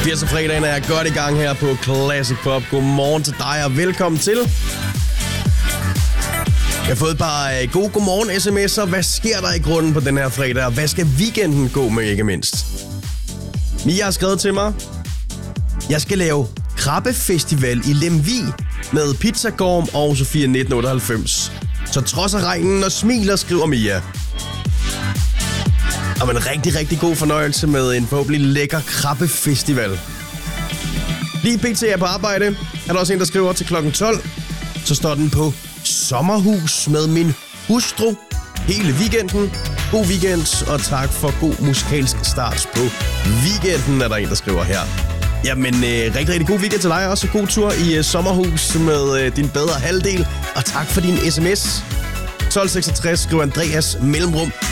Fredagen er godt i gang her på Classic Pop. Godmorgen til dig og velkommen til. Jeg har fået et par gode godmorgen sms'er. Hvad sker der i grunden på den her fredag? Og hvad skal weekenden gå med, ikke mindst? Mia har skrevet til mig. Jeg skal lave krabbefestival i Lemvig med Pizzagorm og Sofia 1998. Så trodser regnen og smiler, skriver Mia. Og en rigtig god fornøjelse med en forhåbentlig lækker krabbefestival. Lige pt. Er på arbejde. Er der også en, der skriver til klokken 12. Så står den på sommerhus med min hustru hele weekenden. God weekend, og tak for god musikalsk start på weekenden, er der en, der skriver her. Jamen, rigtig god weekend til dig også. God tur i sommerhus med din bedre halvdel. Og tak for din sms. 1266 skriver Andreas mellemrum